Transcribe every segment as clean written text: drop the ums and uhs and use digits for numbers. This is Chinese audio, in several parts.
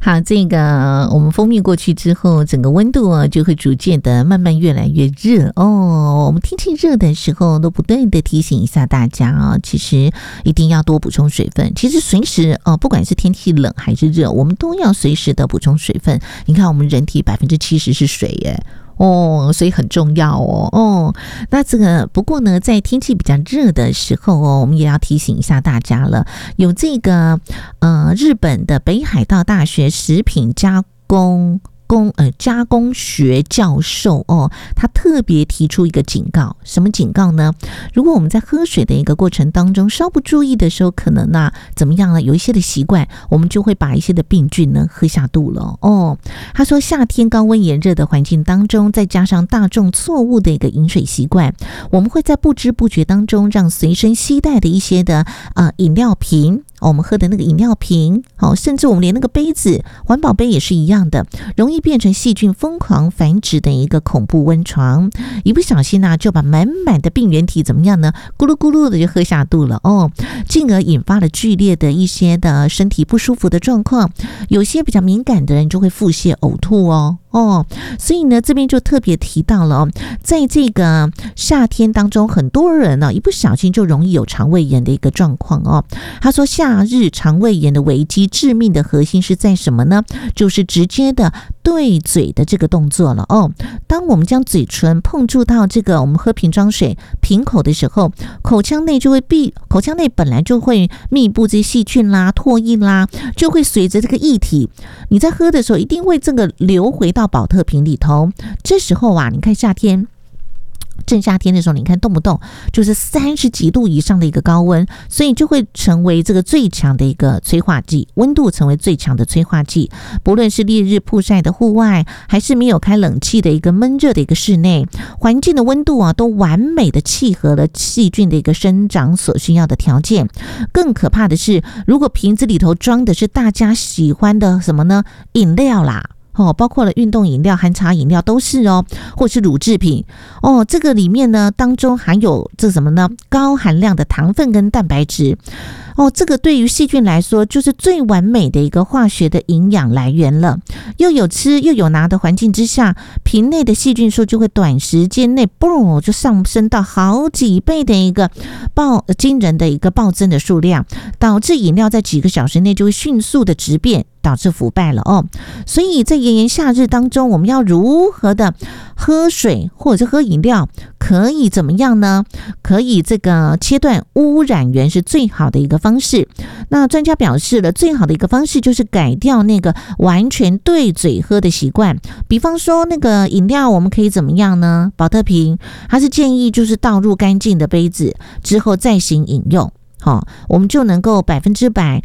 好，这个我们封面过去之后，整个温度就会逐渐的慢慢越来越热哦。我们天气热的时候，都不断的提醒一下大家其实一定要多补充水分。其实随时不管是天气冷还是热，我们都要随时的补充水分。你看，我们人体70%是水耶。所以很重要那这个不过呢，在天气比较热的时候我们也要提醒一下大家了。有这个日本的北海道大学食品加工学教授他特别提出一个警告。什么警告呢？如果我们在喝水的一个过程当中稍不注意的时候，可能怎么样呢？有一些的习惯，我们就会把一些的病菌呢喝下肚了他说，夏天高温炎热的环境当中，再加上大众错误的一个饮水习惯，我们会在不知不觉当中让随身携带的一些的饮料瓶，我们喝的那个饮料瓶甚至我们连那个杯子，环保杯也是一样的，容易变成细菌疯狂繁殖的一个恐怖温床。一不小心就把满满的病原体怎么样呢？咕噜咕噜的就喝下肚了进而引发了剧烈的一些的身体不舒服的状况。有些比较敏感的人就会腹泻呕吐所以呢，这边就特别提到了在这个夏天当中，很多人一不小心就容易有肠胃炎的一个状况他说，夏日肠胃炎的危机致命的核心是在什么呢？就是直接的对嘴的这个动作了当我们将嘴唇碰触到这个我们喝瓶装水瓶口的时候，口腔内本来就会密布这些细菌啦、唾液啦，就会随着这个液体，你在喝的时候一定会这个流回到保特瓶里头。这时候你看正夏天的时候，你看动不动就是30几度以上的一个高温，所以就会成为这个最强的一个催化剂，温度成为最强的催化剂。不论是烈日曝晒的户外，还是没有开冷气的一个闷热的一个室内，环境的温度都完美的契合了细菌的一个生长所需要的条件。更可怕的是，如果瓶子里头装的是大家喜欢的什么呢？饮料啦，包括了运动饮料、含茶饮料都是或是乳制品这个里面呢当中含有这什么呢？高含量的糖分跟蛋白质这个对于细菌来说就是最完美的一个化学的营养来源了。又有吃又有拿的环境之下，瓶内的细菌数就会短时间内就上升到好几倍的一个惊人的一个暴增的数量，导致饮料在几个小时内就会迅速的质变，导致腐败了所以在炎炎夏日当中，我们要如何的喝水或者是喝饮料，可以怎么样呢？可以这个切断污染源是最好的一个方式。那专家表示了，最好的一个方式就是改掉那个完全对嘴喝的习惯。比方说那个饮料我们可以怎么样呢？保特瓶它是建议就是倒入干净的杯子之后再行饮用我们就能够100%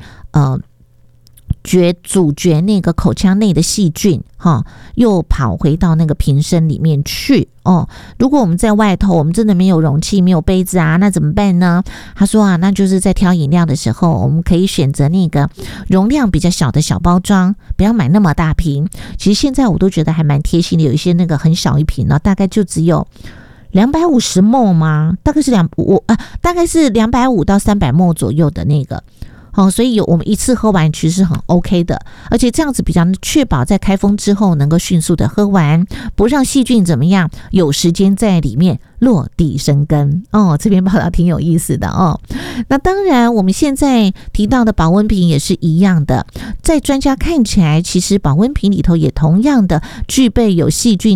阻绝那个口腔内的细菌又跑回到那个瓶身里面去如果我们在外头，我们真的没有容器没有杯子那怎么办呢？他说那就是在挑饮料的时候，我们可以选择那个容量比较小的小包装，不要买那么大瓶。其实现在我都觉得还蛮贴心的，有一些那个很小一瓶大概就只有250ml 吗？大概是250到300ml左右的那个所以我们一次喝完其实是很 OK 的，而且这样子比较确保在开封之后能够迅速的喝完，不让细菌怎么样有时间在里面落地生根这篇报道挺有意思的那当然我们现在提到的保温瓶也是一样的，在专家看起来，其实保温瓶里头也同样的具备有细菌